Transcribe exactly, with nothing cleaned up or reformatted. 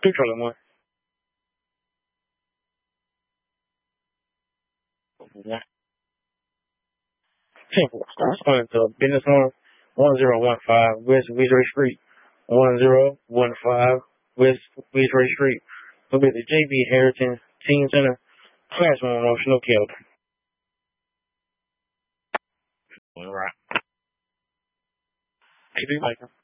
Controlling one. One. Temple. Going to business on one zero one five West Weasley Street. One zero one five West Weasley Street. Will be the J B Harrington Teen Center. Classroom emotional care. All right. Maybe Michael.